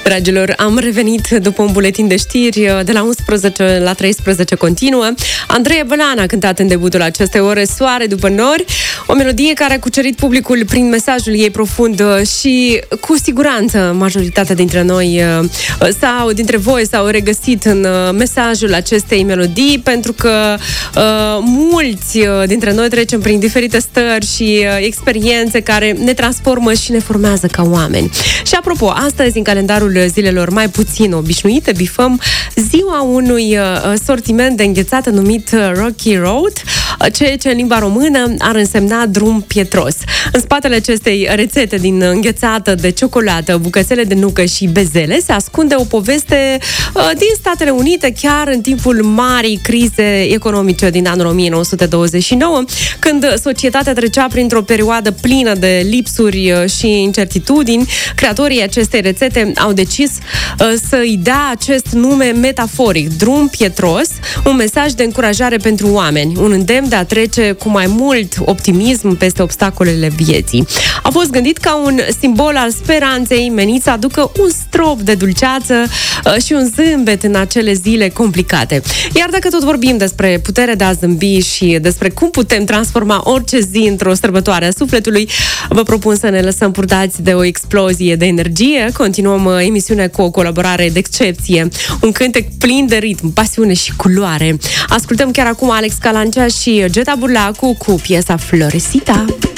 Dragilor, am revenit după un buletin de știri de la 11 la 13 continuă. Andreea Bălan a cântat în debutul acestei ore Soare după nori, o melodie care a cucerit publicul prin mesajul ei profund și cu siguranță majoritatea dintre noi sau dintre voi s-au regăsit în mesajul acestei melodii, pentru că mulți dintre noi trecem prin diferite stări și experiențe care ne transformă și ne formează ca oameni. Și apropo, astăzi, în calendarul zilelor mai puțin obișnuite, bifăm ziua unui sortiment de înghețată numit Rocky Road, ceea ce în limba română ar însemna drum pietros. În spatele acestei rețete din înghețată de ciocolată, bucățele de nucă și bezele se ascunde o poveste din Statele Unite, chiar în timpul marii crize economice din anul 1929, când societatea trecea printr-o perioadă plină de lipsuri și incertitudini. Creatorii acestei rețete au decis să-i dea acest nume metaforic, drum pietros, un mesaj de încurajare pentru oameni, un îndemn de a trece cu mai mult optimism peste obstacolele vieții. A fost gândit ca un simbol al speranței, menit să aducă un strop de dulceață și un zâmbet în acele zile complicate. Iar dacă tot vorbim despre puterea de a zâmbi și despre cum putem transforma orice zi într-o sărbătoare a sufletului, vă propun să ne lăsăm purtați de o explozie de energie. Continuăm emisiunea cu o colaborare de excepție, un cântec plin de ritm, pasiune și culoare. Ascultăm chiar acum Alex Calancea și Geta Burlacu cu piesa Floresita.